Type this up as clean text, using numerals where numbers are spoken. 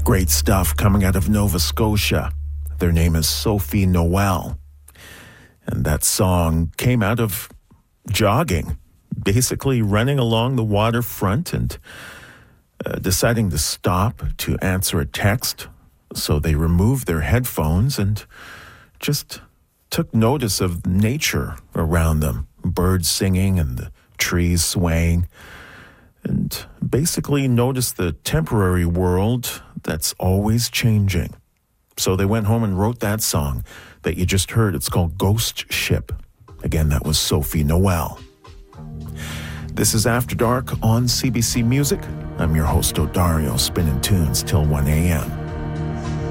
Great stuff coming out of Nova Scotia. Their name is Sophie Noel. And that song came out of jogging, basically running along the waterfront and deciding to stop to answer a text. So they removed their headphones and just took notice of nature around them, birds singing and the trees swaying, and basically noticed the temporary world that's always changing. So they went home and wrote that song that you just heard. It's called Ghost Ship. Again, that was Sophie Noel. This is After Dark on CBC Music. I'm your host, Odario, spinning tunes till 1 a.m.